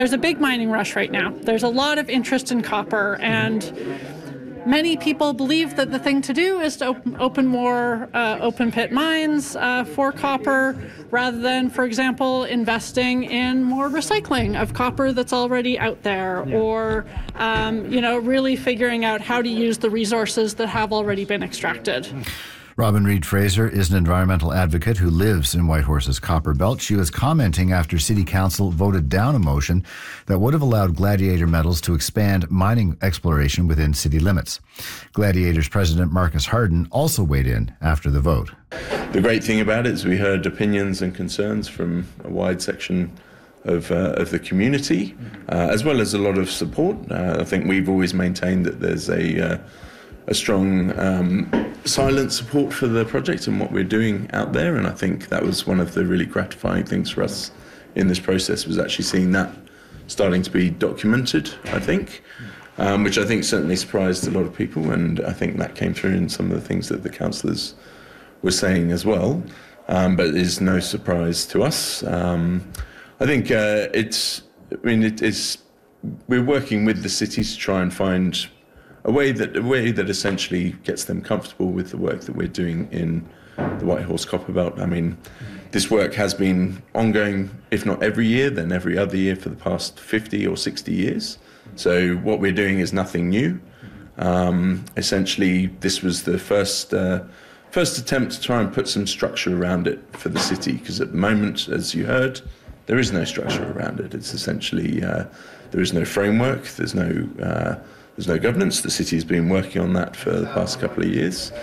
There's a big mining rush right now. There's a lot of interest in copper, and many people believe that the thing to do is to open more open pit mines for copper, rather than, for example, investing in more recycling of copper that's already out there, or really figuring out how to use the resources that have already been extracted. Robin Reid-Fraser is an environmental advocate who lives in Whitehorse's copper belt. She was commenting after City Council voted down a motion that would have allowed Gladiator Metals to expand mining exploration within city limits. Gladiator's president Marcus Harden also weighed in after the vote. The great thing about it is we heard opinions and concerns from a wide section of the community, as well as a lot of support. I think we've always maintained that there's a strong silent support for the project and what we're doing out there, and I think that was one of the really gratifying things for us in this process, was actually seeing that starting to be documented, I think, which I think certainly surprised a lot of people, and I think that came through in some of the things that the councillors were saying as well, but it is no surprise to us. I think we're working with the city to try and find a way that essentially gets them comfortable with the work that we're doing in the Whitehorse Copper Belt. I mean, this work has been ongoing, if not every year, then every other year for the past 50 or 60 years. So what we're doing is nothing new. Essentially, this was the first attempt to try and put some structure around it for the city, because at the moment, as you heard, there is no structure around it. It's essentially, there is no framework, there's no governance. The city's been working on that for the past couple of years.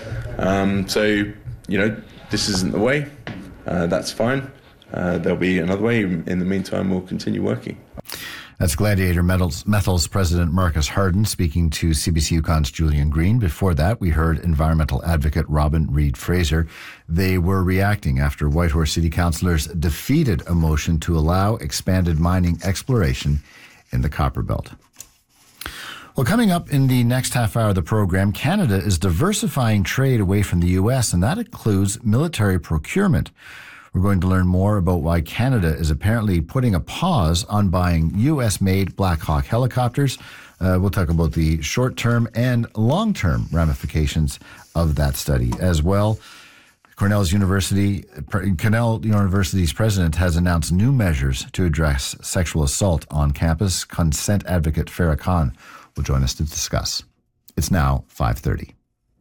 This isn't the way. That's fine. There'll be another way. In the meantime, we'll continue working. That's Gladiator Metals President Marcus Harden speaking to CBC Yukon's Julian Green. Before that, we heard environmental advocate Robin Reid-Fraser. They were reacting after Whitehorse City councillors defeated a motion to allow expanded mining exploration in the Copper Belt. Well, coming up in the next half hour of the program, Canada is diversifying trade away from the U.S., and that includes military procurement. We're going to learn more about why Canada is apparently putting a pause on buying U.S.-made Black Hawk helicopters. We'll talk about the short-term and long-term ramifications of that study as well. Cornell University's president has announced new measures to address sexual assault on campus. Consent advocate Farah Khan will join us to discuss. It's now 5:30.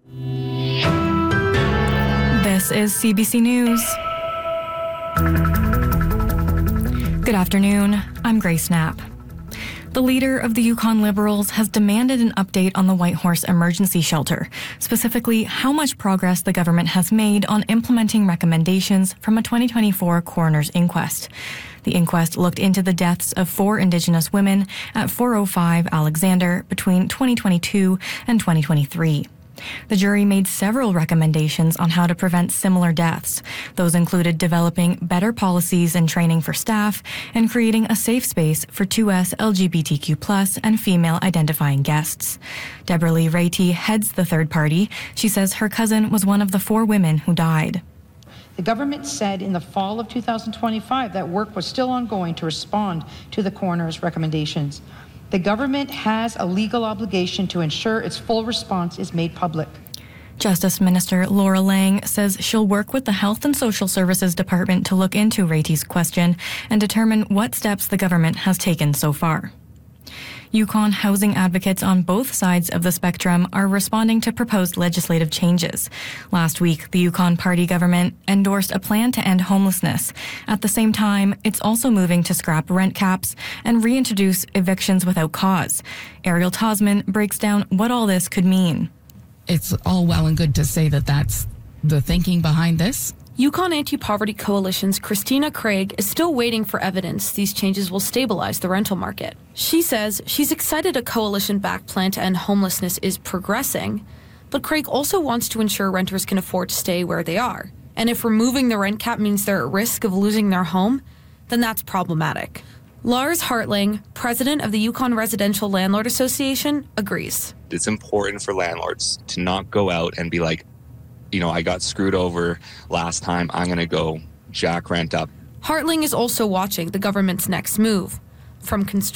This is CBC News. Good afternoon. I'm Grace Knapp. The leader of the Yukon Liberals has demanded an update on the Whitehorse Emergency Shelter, specifically how much progress the government has made on implementing recommendations from a 2024 coroner's inquest. The inquest looked into the deaths of 4 Indigenous women at 405 Alexander between 2022 and 2023. The jury made several recommendations on how to prevent similar deaths. Those included developing better policies and training for staff and creating a safe space for 2S LGBTQ+ and female identifying guests. Deborah Lee Rayty heads the third party. She says her cousin was one of the 4 women who died. The government said in the fall of 2025 that work was still ongoing to respond to the coroner's recommendations. The government has a legal obligation to ensure its full response is made public. Justice Minister Laura Lang says she'll work with the Health and Social Services Department to look into Rayty's question and determine what steps the government has taken so far. Yukon housing advocates on both sides of the spectrum are responding to proposed legislative changes. Last week, the Yukon Party government endorsed a plan to end homelessness. At the same time, it's also moving to scrap rent caps and reintroduce evictions without cause. Ariel Tasman breaks down what all this could mean. It's all well and good to say that that's the thinking behind this. Yukon Anti-Poverty Coalition's Christina Craig is still waiting for evidence these changes will stabilize the rental market. She says she's excited a coalition-backed plan to end homelessness is progressing, but Craig also wants to ensure renters can afford to stay where they are. And if removing the rent cap means they're at risk of losing their home, then that's problematic. Lars Hartling, president of the Yukon Residential Landlord Association, agrees. It's important for landlords to not go out and be like, I got screwed over last time, I'm going to go jack rent up. Hartling is also watching the government's next move. from construction.